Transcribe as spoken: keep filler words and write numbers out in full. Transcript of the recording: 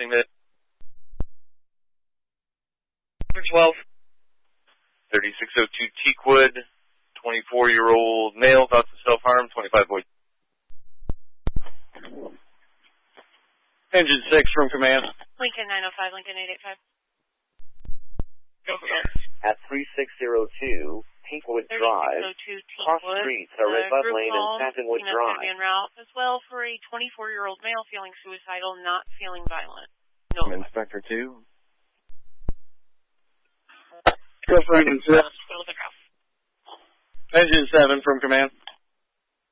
unit. twelve. thirty-six oh two Teakwood, twenty-four-year-old male, thoughts of self-harm, twenty-five voice. Engine six from command. Lincoln nine oh five, Lincoln eight eight five. Go for it. At thirty-six oh two Teakwood Drive, cross streets are Red Bud Lane and Satinwood Drive. En route as well for a twenty-four-year-old male feeling suicidal, not feeling violent. No. Inspector two. Go for engine six. Engine seven from command.